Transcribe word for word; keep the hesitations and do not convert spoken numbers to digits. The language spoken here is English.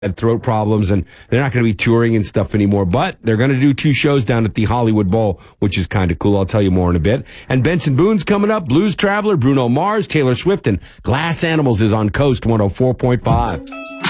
had throat problems, and they're not going to be touring and stuff anymore. But they're going to do two shows down at the Hollywood Bowl, which is kind of cool. I'll tell you more in a bit. And Benson Boone's coming up. Blues Traveler, Bruno Mars, Taylor Swift, and Glass Animals is on Coast one oh four point five.